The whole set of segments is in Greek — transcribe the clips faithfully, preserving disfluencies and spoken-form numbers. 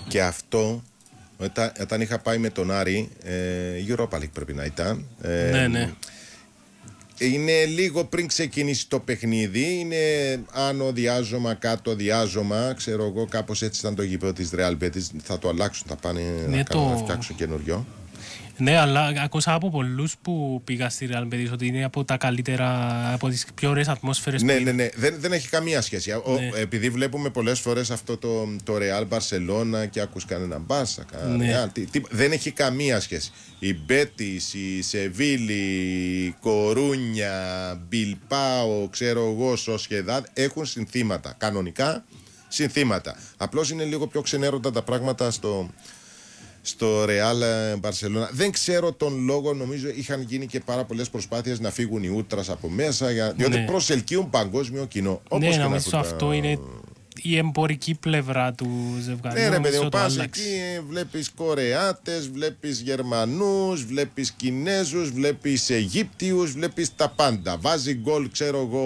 Και αυτό, όταν, όταν είχα πάει με τον Άρη, ε, Europa League πρέπει να ήταν. Ε, ναι, ναι. Είναι λίγο πριν ξεκινήσει το παιχνίδι. Είναι άνω διάζωμα, κάτω διάζωμα. Ξέρω εγώ, κάπως έτσι ήταν το γήπεδο της Real Betis. Θα το αλλάξουν, θα πάνε ναι, να, το... να φτιάξουν καινούριο. Ναι, αλλά ακούσα από πολλούς που πήγα στη Real Betis ότι είναι από τα καλύτερα, από τις πιο ωραίες ατμόσφαιρες. Ναι, που ναι, ναι. Δεν, δεν έχει καμία σχέση. Ο, ναι. Επειδή βλέπουμε πολλές φορές αυτό το, το Real Barcelona και ακούς κανένα Μπάρσα, ναι. τι, τι, δεν έχει καμία σχέση. Η Μπέτις, η Σεβίλη, η Κορούνια, Μπιλπάο, ξέρω εγώ, Σοσχεδάδ έχουν συνθήματα. Κανονικά συνθήματα. Απλώς είναι λίγο πιο ξενέρωτα τα πράγματα στο... στο Real Barcelona. Δεν ξέρω τον λόγο, νομίζω είχαν γίνει και πάρα πολλές προσπάθειες να φύγουν οι Ούτρας από μέσα, για... διότι ναι. προσελκύουν παγκόσμιο κοινό. Ναι, νομίζω να αυτό τα... είναι η εμπορική πλευρά του ζευγαριού. Ναι, ρε παιδί, πας εκεί, βλέπεις Κορεάτες, βλέπεις Γερμανούς, βλέπεις Κινέζους, βλέπεις Αιγύπτιους, βλέπεις τα πάντα. Βάζει γκολ, ξέρω εγώ,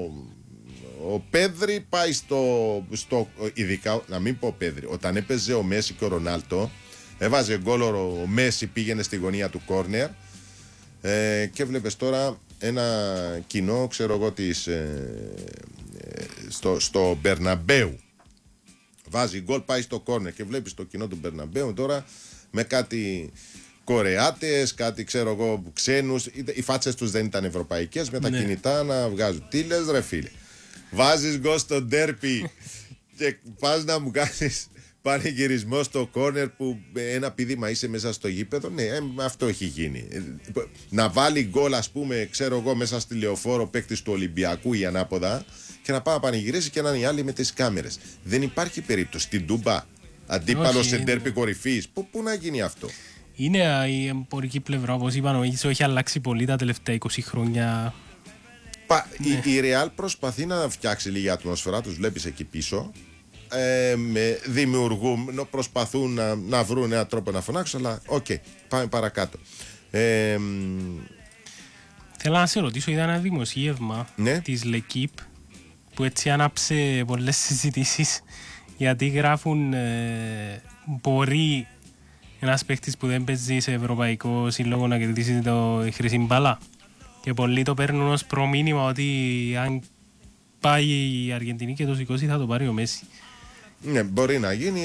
ο Πέδρη, πάει στο, στο ειδικά, να μην πω Πέδρη, όταν έπαιζε ο Μέση και ο Ρονάλτο, έβαζε γκολ ο Μέση, πήγαινε στη γωνία του κόρνερ ε, και βλέπεις τώρα ένα κοινό, ξέρω εγώ, της, ε, ε, στο, στο Μπερναμπέου. Βάζει γκολ, πάει στο κόρνερ και βλέπεις το κοινό του Μπερναμπέου τώρα με κάτι Κορεάτες, κάτι ξέρω εγώ ξένους. Οι φάτσες τους δεν ήταν ευρωπαϊκές, με τα ναι. κινητά να βγάζουν. Τι λες ρε φίλε, βάζεις γκολ στο ντέρπι και πας να μου κάνεις πανηγυρισμό στο κόρνερ που ένα πήδημα είσαι μέσα στο γήπεδο. Ναι, ε, αυτό έχει γίνει. Να βάλει γκολ, ας πούμε, ξέρω εγώ, μέσα στη Λεωφόρο παίκτης του Ολυμπιακού ή ανάποδα και να πάει να πανηγυρίσει και να είναι οι άλλοι με τις κάμερες. Δεν υπάρχει περίπτωση. Στην Τούμπα, αντίπαλο σε ντέρπι κορυφής. Πού, πού να γίνει αυτό. Είναι η εμπορική πλευρά, όπως είπαν, έχει αλλάξει πολύ τα τελευταία είκοσι χρόνια. Πα, ναι. η, η Real προσπαθεί να φτιάξει λίγη ατμόσφαιρα, τους βλέπεις εκεί πίσω. Ε, με δημιουργούν, προσπαθούν να, να βρουν έναν τρόπο να φωνάξουν, αλλά οκ, okay, πάμε παρακάτω. Ε, Θέλω να σε ρωτήσω, είδα ένα δημοσίευμα ναι. της L'Equipe που έτσι άναψε πολλές συζητήσεις, γιατί γράφουν ε, μπορεί ένας παίκτης που δεν παίζει σε ευρωπαϊκό σύλλογο να κερδίσει το χρυσή μπάλα, και πολλοί το παίρνουν ως προμήνυμα ότι αν πάει η Αργεντινή και το σηκώσει θα το πάρει ο Μέση. Ναι, μπορεί να γίνει.